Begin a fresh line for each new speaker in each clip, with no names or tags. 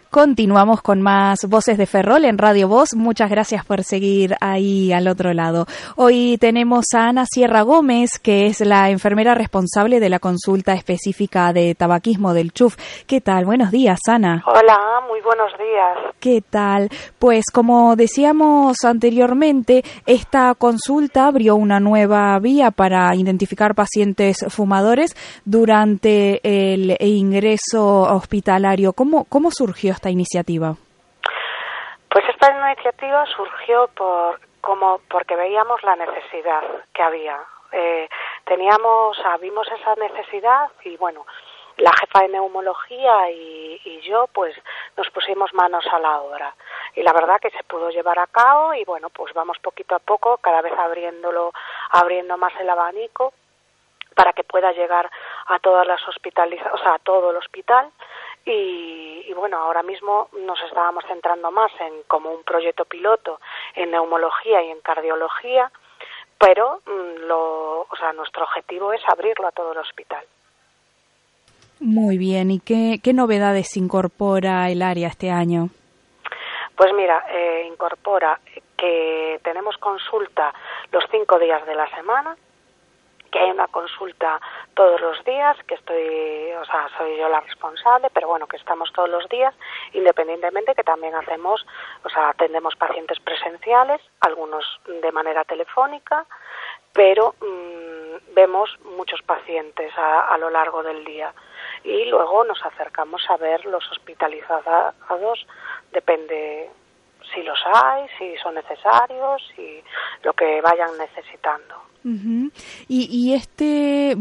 Continuamos con más Voces de Ferrol en Radio Voz. Muchas gracias por seguir ahí al otro lado. Hoy tenemos a Ana Sierra Gómez, que es la enfermera responsable de la consulta específica de tabaquismo del CHUF. ¿Qué tal? Buenos días, Ana.
Hola, muy buenos días.
¿Qué tal? Pues como decíamos anteriormente, esta consulta abrió una nueva vía para identificar pacientes fumadores durante el ingreso hospitalario. ¿Cómo surgió esta iniciativa?
Pues esta iniciativa surgió porque veíamos la necesidad que había. Vimos esa necesidad y bueno, la jefa de neumología y yo pues nos pusimos manos a la obra. Y la verdad que se pudo llevar a cabo y bueno, pues vamos poquito a poco, cada vez abriendo más el abanico para que pueda llegar a todas las a todo el hospital. Y bueno, ahora mismo nos estábamos centrando más en como un proyecto piloto en neumología y en cardiología, pero nuestro objetivo es abrirlo a todo el hospital.
Muy bien, ¿y qué novedades incorpora el área este año?
Pues mira, incorpora que tenemos consulta los 5 días de la semana, que hay una consulta todos los días, que soy yo la responsable, pero bueno, que estamos todos los días, independientemente que también atendemos pacientes presenciales, algunos de manera telefónica, pero vemos muchos pacientes a lo largo del día. Y luego nos acercamos a ver los hospitalizados, depende si los hay, si son necesarios y lo que vayan necesitando.
Uh-huh. Y este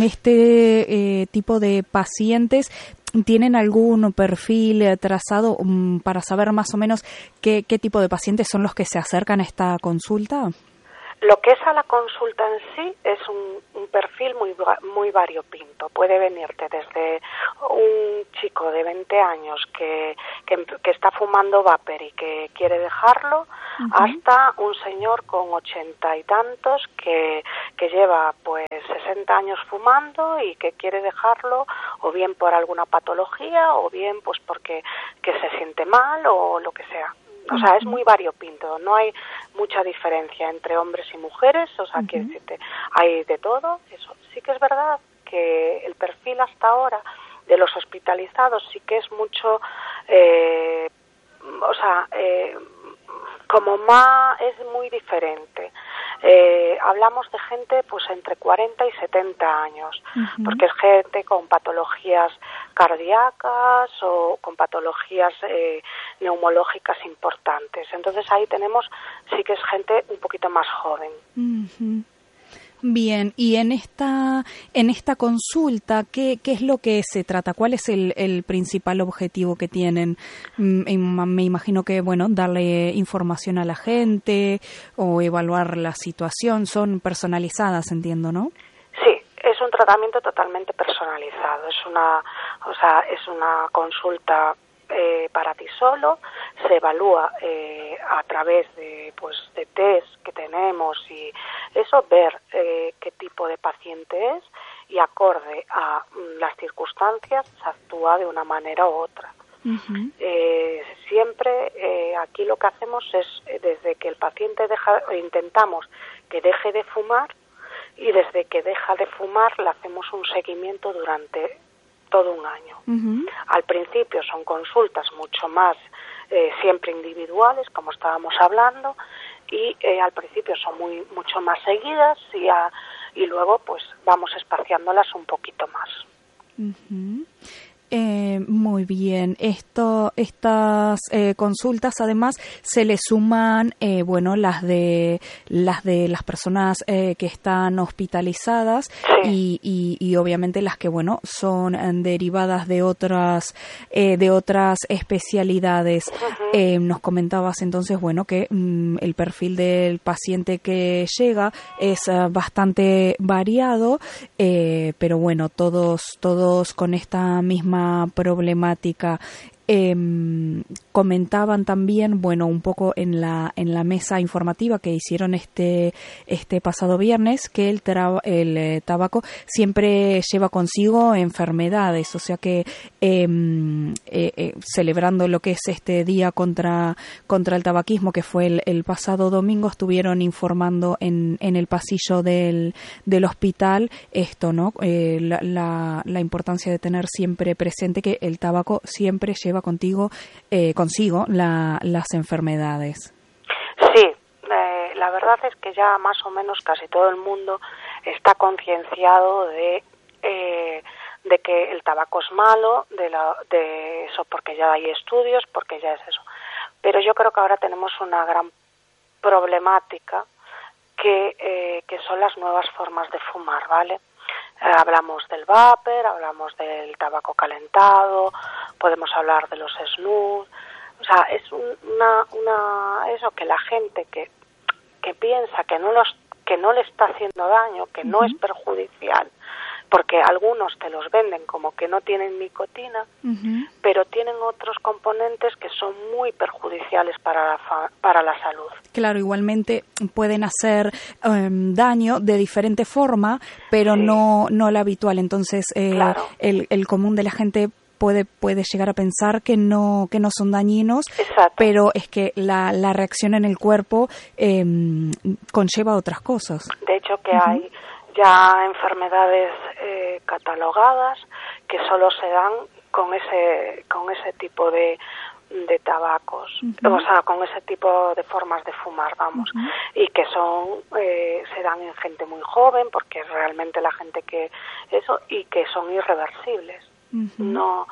tipo de pacientes, ¿tienen algún perfil trazado para saber más o menos qué tipo de pacientes son los que se acercan a esta consulta?
Lo que es a la consulta en sí es un perfil muy variopinto. Puede venirte desde un chico de 20 años que está fumando vapor y que quiere dejarlo, uh-huh, hasta un señor con 80 y tantos que lleva pues 60 años fumando y que quiere dejarlo, o bien por alguna patología o bien pues porque se siente mal o lo que sea. O sea, es muy variopinto, no hay mucha diferencia entre hombres y mujeres, uh-huh, quiero decirte, hay de todo. Eso sí que es verdad que el perfil hasta ahora de los hospitalizados sí que es mucho, es muy diferente. Hablamos de gente pues entre 40 y 70 años, uh-huh, porque es gente con patologías cardíacas o con patologías neumológicas importantes. Entonces ahí sí que es gente un poquito más joven.
Uh-huh. Bien, y en esta consulta, ¿qué es lo que se trata? ¿Cuál es el principal objetivo que tienen? Me imagino que, darle información a la gente o evaluar la situación. Son personalizadas, entiendo, ¿no?
Sí, es un tratamiento totalmente personalizado. Es una consulta para ti solo, se evalúa a través de test que tenemos y eso, ver qué tipo de paciente es y acorde a las circunstancias se actúa de una manera u otra. Uh-huh. Siempre aquí lo que hacemos es desde que el paciente intentamos que deje de fumar y desde que deja de fumar le hacemos un seguimiento durante todo un año. Uh-huh. Al principio son consultas mucho más siempre individuales, como estábamos hablando, y al principio son mucho más seguidas y luego pues vamos espaciándolas un poquito más.
Uh-huh. Muy bien. Estas consultas, además, se le suman, las de las personas que están hospitalizadas, sí, y obviamente las que, son derivadas de otras especialidades. Uh-huh. Nos comentabas entonces, que el perfil del paciente que llega es bastante variado, pero todos con esta misma problemática. comentaban también, bueno, un poco en la mesa informativa que hicieron este pasado viernes, que el tabaco siempre lleva consigo enfermedades, o sea que celebrando lo que es este día contra el tabaquismo, que fue el pasado domingo, estuvieron informando en el pasillo del hospital esto, ¿no? La importancia de tener siempre presente que el tabaco siempre lleva consigo las enfermedades.
Sí, la verdad es que ya más o menos casi todo el mundo está concienciado de que el tabaco es malo, de eso, porque ya hay estudios, porque ya es eso. Pero yo creo que ahora tenemos una gran problemática que son las nuevas formas de fumar, ¿vale? Hablamos del vapor, hablamos del tabaco calentado, podemos hablar de los snus, o sea, es eso que la gente que piensa que no le está haciendo daño, que no es perjudicial, porque algunos te los venden como que no tienen nicotina, pero tienen otros componentes que son muy perjudiciales para la salud.
Claro, igualmente pueden hacer daño de diferente forma, pero sí, no la habitual. Entonces, claro, el común de la gente puede llegar a pensar que no son dañinos. Exacto. Pero es que la reacción en el cuerpo conlleva otras cosas.
De hecho, que hay ya enfermedades catalogadas que solo se dan con ese tipo de tabacos, o sea, con ese tipo de formas de fumar, vamos, y que se dan en gente muy joven, porque realmente la gente que eso, y que son irreversibles. No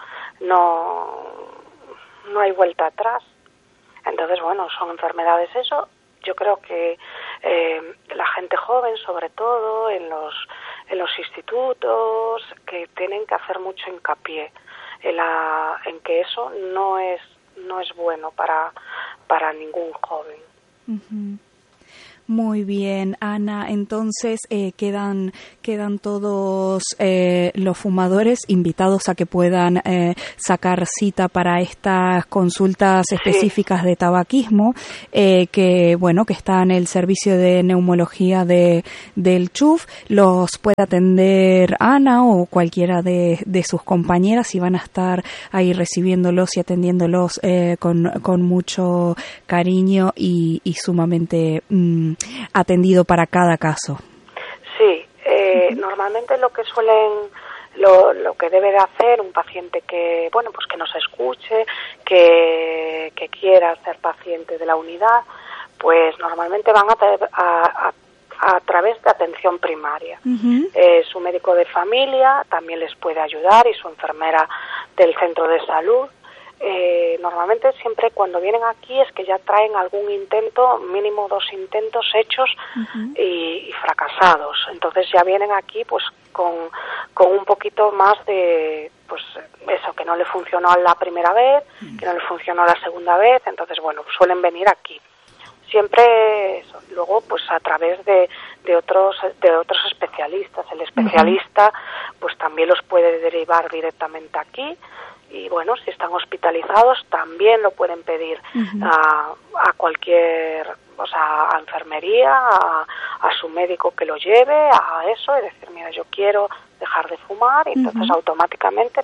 hay vuelta atrás. Entonces, bueno, son enfermedades eso. Yo creo que la gente joven, sobre todo en los institutos, que tienen que hacer mucho hincapié en que eso no es bueno para ningún joven.
Muy bien, Ana. Entonces quedan todos los fumadores invitados a que puedan sacar cita para estas consultas específicas de tabaquismo, que está en el servicio de neumología del CHUV. Los puede atender Ana o cualquiera de sus compañeras, y van a estar ahí recibiéndolos y atendiéndolos con mucho cariño y sumamente atendido para cada caso.
Sí, normalmente lo que debe de hacer un paciente que nos escuche, que quiera ser paciente de la unidad, pues normalmente van a través de atención primaria. Su médico de familia también les puede ayudar, y su enfermera del centro de salud. Normalmente siempre cuando vienen aquí es que ya traen algún intento, mínimo 2 intentos hechos y fracasados. Entonces ya vienen aquí pues con un poquito más de pues eso, que no le funcionó la primera vez, que no le funcionó la segunda vez. Entonces suelen venir aquí. Siempre eso. Luego pues a través de otros especialistas. El especialista pues también los puede derivar directamente aquí. Y si están hospitalizados también lo pueden pedir a cualquier, a enfermería, a su médico que lo lleve, a eso, y decir, mira, yo quiero dejar de fumar, y entonces automáticamente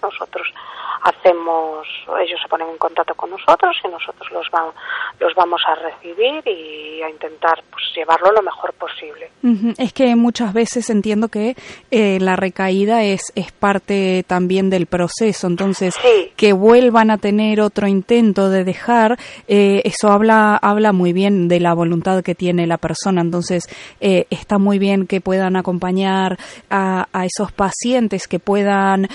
ellos se ponen en contacto con nosotros y nosotros los vamos a recibir y a intentar pues llevarlo lo mejor posible.
Es que muchas veces entiendo que la recaída es parte también del proceso, entonces sí, que vuelvan a tener otro intento de dejar, eso habla muy bien de la voluntad que tiene la persona. Entonces está muy bien que puedan acompañar a esos pacientes, que puedan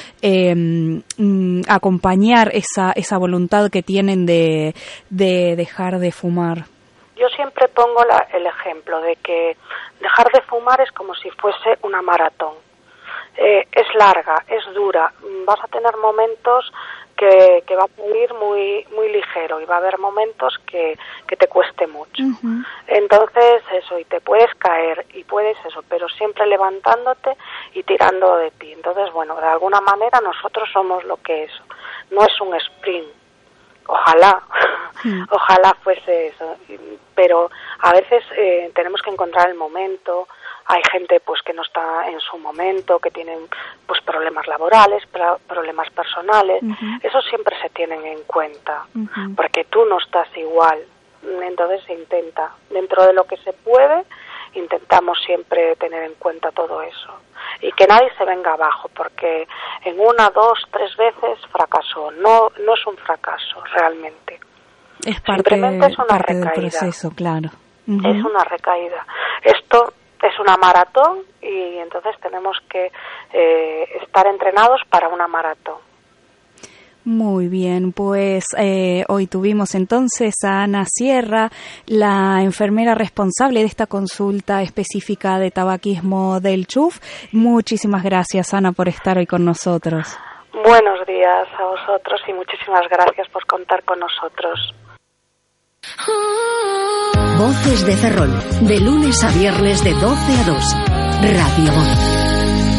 acompañar esa voluntad que tienen de dejar de fumar.
Yo siempre pongo el ejemplo de que dejar de fumar es como si fuese una maratón. Es larga, es dura, vas a tener momentos que va a ir muy muy ligero, y va a haber momentos que te cueste mucho. Entonces eso, y te puedes caer y puedes eso, pero siempre levantándote y tirando de ti. Entonces de alguna manera nosotros somos lo que es. No es un sprint, Ojalá, ojalá fuese eso, pero a veces tenemos que encontrar el momento. Hay gente pues que no está en su momento, que tienen pues problemas laborales, problemas personales. Eso siempre se tienen en cuenta, porque tú no estás igual. Entonces se intenta, dentro de lo que se puede, intentamos siempre tener en cuenta todo eso. Y que nadie se venga abajo, porque en 1, 2, 3 veces fracasó. No es un fracaso realmente.
Es simplemente es una recaída. Del proceso, claro.
Es una recaída. Esto es una maratón y entonces tenemos que estar entrenados para una maratón.
Muy bien, pues hoy tuvimos entonces a Ana Sierra, la enfermera responsable de esta consulta específica de tabaquismo del CHUV. Muchísimas gracias, Ana, por estar hoy con nosotros.
Buenos días a vosotros y muchísimas gracias por contar con nosotros.
Voces de Ferrol, de lunes a viernes de 12 a 2. Radio Voz.